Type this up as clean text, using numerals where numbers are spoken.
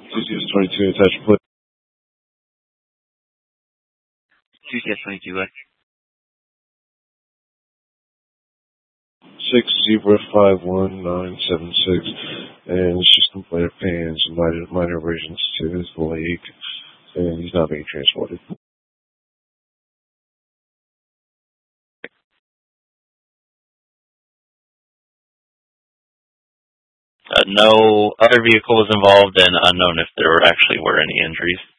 CCS-22, attached, please. CCS-22, what? 6051976, and it's just complaint of pains and minor abrasions to his leg, and he's not being transported. No other vehicle was involved, and unknown if there actually were any injuries.